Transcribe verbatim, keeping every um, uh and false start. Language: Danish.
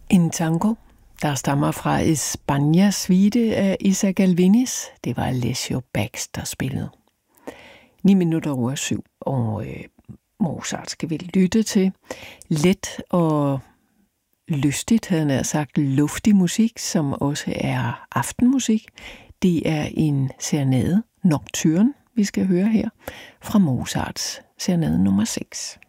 En tango, der stammer fra España suite af Isa Galvinis. Det var Alessio Bax, der spillede. ni minutter over syv, og øh, Mozart skal vi lytte til. Let og lystigt, havde han sagt, luftig musik, som også er aftenmusik. Det er en serenade, Nocturne, vi skal høre her, fra Mozarts serenade nummer seks.